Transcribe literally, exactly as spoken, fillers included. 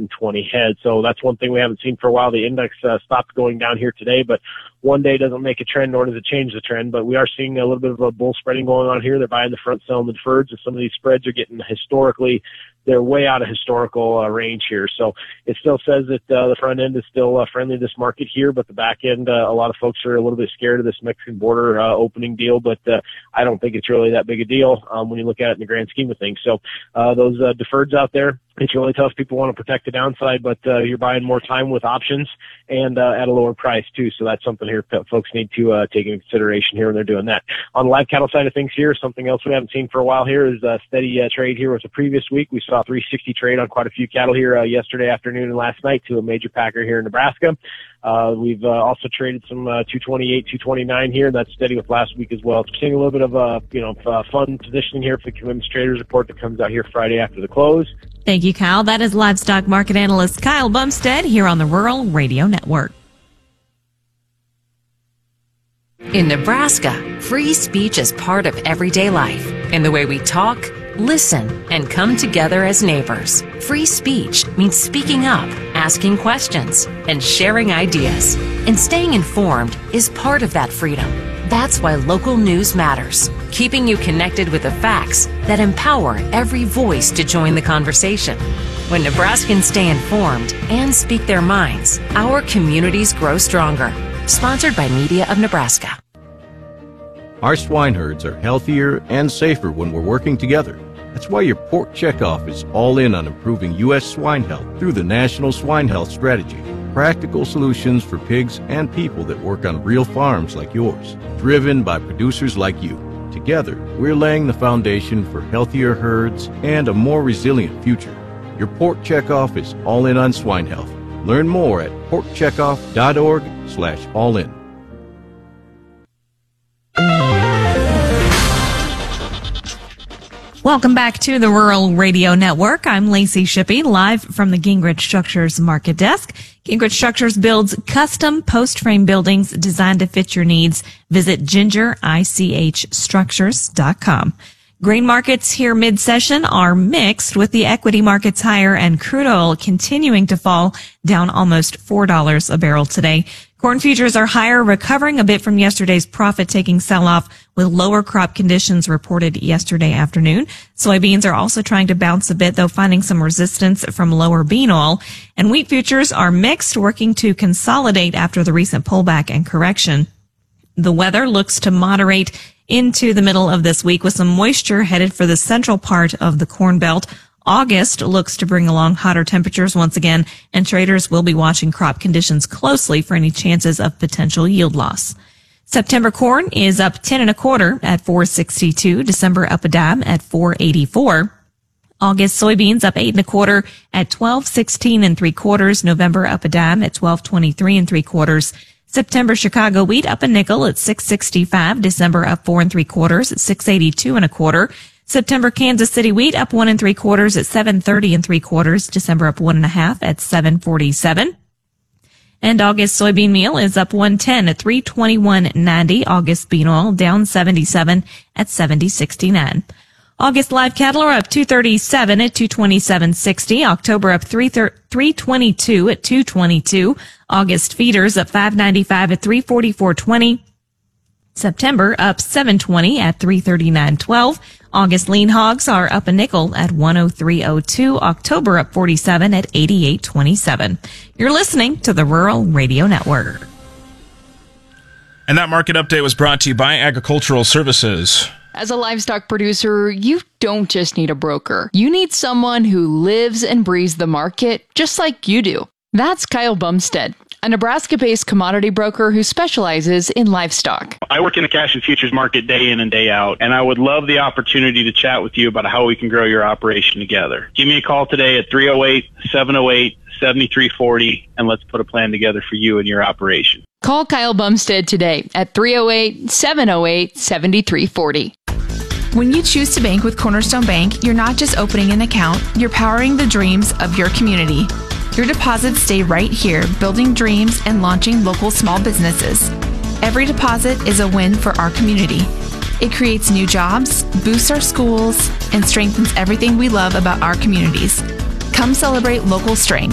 twenty head. So that's one thing we haven't seen for a while. The index uh, stopped going down here today, but one day doesn't make a trend, nor does it change the trend. But we are seeing a little bit of a bull spreading going on here. They're buying the front, selling the deferreds, and some of these spreads are getting historically, they're way out of historical uh, range here. So it still says that uh, the front end is still uh, friendly to this market here, but the back end, uh, a lot of folks are a little bit scared of this Mexican border uh, opening deal, but uh, I don't think it's really that big a deal um, when you look at it in the grand scheme of things. So uh, those uh, deferreds out there, it's really tough. People want to protect the downside, but uh, you're buying more time with options and uh, at a lower price too. So that's something here that folks need to uh, take into consideration here when they're doing that. On the live cattle side of things here, something else we haven't seen for a while here is a steady uh, trade here with the previous week. We saw three sixty trade on quite a few cattle here uh, yesterday afternoon and last night to a major packer here in Nebraska. Uh, we've uh, also traded some uh, two twenty-eight, two twenty-nine here, and that's steady with last week as well. So seeing a little bit of uh, you know uh, fun positioning here for the Commitments Traders report that comes out here Friday after the close. Thank you, Kyle. That is livestock market analyst Kyle Bumstead here on the Rural Radio Network. In Nebraska, free speech is part of everyday life in the way we talk, listen, and come together as neighbors. Free speech means speaking up, asking questions, and sharing ideas. And staying informed is part of that freedom. That's why local news matters, keeping you connected with the facts that empower every voice to join the conversation. When Nebraskans stay informed and speak their minds, our communities grow stronger. Sponsored by Media of Nebraska. Our swine herds are healthier and safer when we're working together. That's why your pork checkoff is all in on improving U S swine health through the National Swine Health Strategy. Practical solutions for pigs and people that work on real farms like yours, driven by producers like you. Together, we're laying the foundation for healthier herds and a more resilient future. Your pork checkoff is all in on swine health. Learn more at pork checkoff dot org slash all in. Welcome back to the Rural Radio Network. I'm Lacey Shippey, live from the Gingrich Structures Market Desk. Gingrich Structures builds custom post-frame buildings designed to fit your needs. Visit ginger ich structures dot com. Grain markets here mid-session are mixed, with the equity markets higher and crude oil continuing to fall, down almost four dollars a barrel today. Corn futures are higher, recovering a bit from yesterday's profit-taking sell-off, with lower crop conditions reported yesterday afternoon. Soybeans are also trying to bounce a bit, though finding some resistance from lower bean oil. And wheat futures are mixed, working to consolidate after the recent pullback and correction. The weather looks to moderate into the middle of this week, with some moisture headed for the central part of the Corn Belt. August looks to bring along hotter temperatures once again, and traders will be watching crop conditions closely for any chances of potential yield loss. September corn is up ten and a quarter at four sixty-two. December up a dime at four eighty-four. August soybeans up eight and a quarter at twelve sixteen and three quarters. November up a dime at twelve twenty-three and three quarters. September Chicago wheat up a nickel at six sixty-five. December up four and three quarters at six eighty-two and a quarter. September Kansas City wheat up one and three quarters at seven thirty and three quarters. December up one and a half at seven forty-seven. And August soybean meal is up one ten at three twenty-one ninety. August bean oil down seventy-seven at seventy sixty-nine. August live cattle are up two thirty-seven at two twenty-seven sixty. October up three twenty-two at two twenty-two. August feeders up five ninety-five at three forty-four twenty. September up seven twenty at three thirty-nine twelve. August lean hogs are up a nickel at one oh three oh two. October up forty-seven at eighty-eight twenty-seven. You're listening to the Rural Radio Network. And that market update was brought to you by Agricultural Services. As a livestock producer, you don't just need a broker. You need someone who lives and breathes the market just like you do. That's Kyle Bumstead, a Nebraska-based commodity broker who specializes in livestock. I work in the cash and futures market day in and day out, and I would love the opportunity to chat with you about how we can grow your operation together. Give me a call today at three oh eight, seven oh eight, seven three four oh, and let's put a plan together for you and your operation. Call Kyle Bumstead today at three oh eight, seven oh eight, seven three four oh. When you choose to bank with Cornerstone Bank, you're not just opening an account, you're powering the dreams of your community. Your deposits stay right here, building dreams and launching local small businesses. Every deposit is a win for our community. It creates new jobs, boosts our schools, and strengthens everything we love about our communities. Come celebrate local strength.